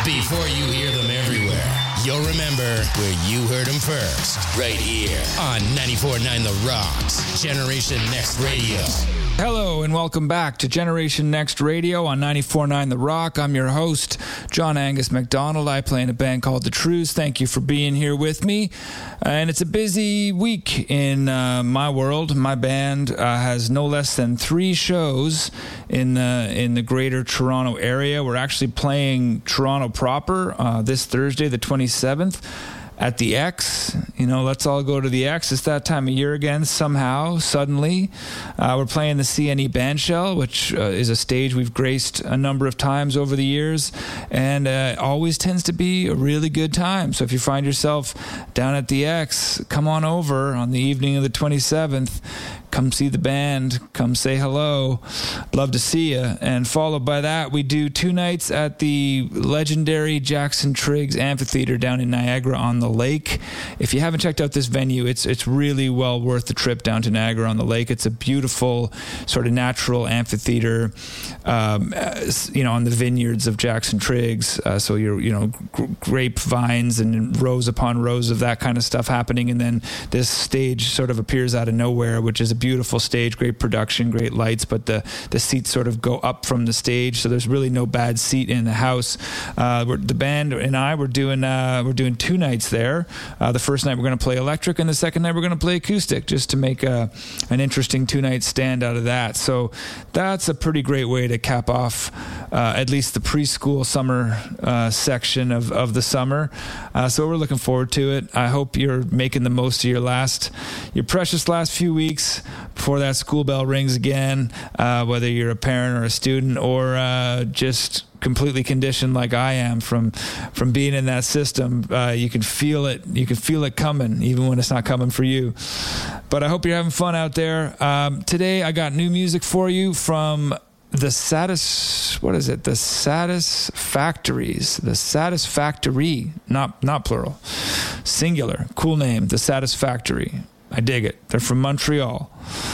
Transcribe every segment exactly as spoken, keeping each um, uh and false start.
Before you hear them everywhere, you'll remember where you heard them first. Right here on ninety-four point nine The Rocks, Generation Next Radio. Hello and welcome back to Generation Next Radio on ninety-four point nine The Rock. I'm your host, John Angus McDonald. I play in a band called The Trues. Thank you for being here with me. Uh, and it's a busy week in uh, my world. My band uh, has no less than three shows in the, in the greater Toronto area. We're actually playing Toronto proper uh, this Thursday, the twenty-seventh. At the X. You know, let's all go to the X. It's that time of year again, somehow, suddenly. Uh, we're playing the C N E Bandshell, which uh, is a stage we've graced a number of times over the years, and uh, always tends to be a really good time. So if you find yourself down at the X, come on over on the evening of the twenty-seventh. Come see the band. Come say hello. Love to see you. And followed by that, we do two nights at the legendary Jackson Triggs Amphitheater down in Niagara on the Lake. If you haven't checked out this venue, it's it's really well worth the trip down to Niagara on the Lake. It's a beautiful sort of natural amphitheater, um, you know, on the vineyards of Jackson Triggs. Uh, so you're, you know, g- grapevines and rows upon rows of that kind of stuff happening. And then this stage sort of appears out of nowhere, which is a beautiful stage, great production, great lights, but the, the seats sort of go up from the stage, so there's really no bad seat in the house. Uh, we're, the band and I, we're doing uh, we're doing two nights there. Uh, the first night we're going to play electric, and the second night we're going to play acoustic, just to make a, an interesting two-night stand out of that. So that's a pretty great way to cap off uh, at least the preschool summer uh, section of, of the summer. Uh, so we're looking forward to it. I hope you're making the most of your last, your precious last few weeks before that school bell rings again, uh, whether you're a parent or a student or uh, just completely conditioned like I am from from being in that system. Uh, you can feel it. You can feel it coming, even when it's not coming for you. But I hope you're having fun out there. Um, today I got new music for you from the Satis, what is it? The Satisfactories, the Satisfactory, not not plural, singular, cool name, the Satisfactory. I dig it. They're from Montreal.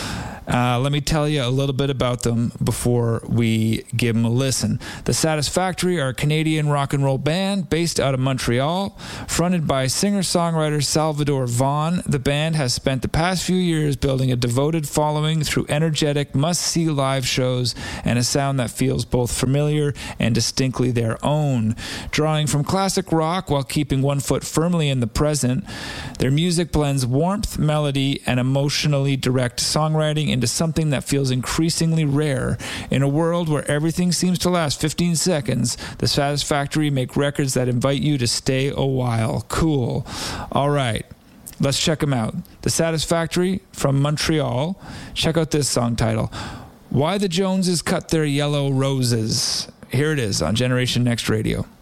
Uh, let me tell you a little bit about them before we give them a listen. The Satisfactory are a Canadian rock and roll band based out of Montreal, fronted by singer-songwriter Salvador Vaughn. The band has spent the past few years building a devoted following through energetic, must-see live shows and a sound that feels both familiar and distinctly their own. Drawing from classic rock while keeping one foot firmly in the present, their music blends warmth, melody, and emotionally direct songwriting into something that feels increasingly rare. In a world where everything seems to last fifteen seconds, the Satisfactory make records that invite you to stay a while. Cool. All right, let's check them out. The Satisfactory from Montreal. Check out this song title, Why the Joneses Cut Their Yellow Roses. Here it is on Generation Next Radio.